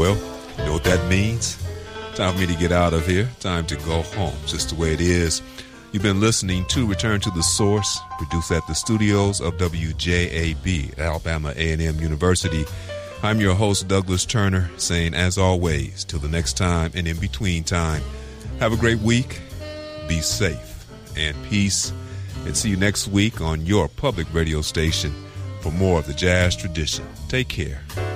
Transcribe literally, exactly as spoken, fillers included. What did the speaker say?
Well, you know what that means? Time for me to get out of here. Time to go home. Just the way it is. You've been listening to Return to the Source, produced at the studios of W J A B, Alabama A and M University. I'm your host, Douglas Turner, saying, as always, till the next time and in between time, have a great week, be safe, and peace, and see you next week on your public radio station for more of the jazz tradition. Take care.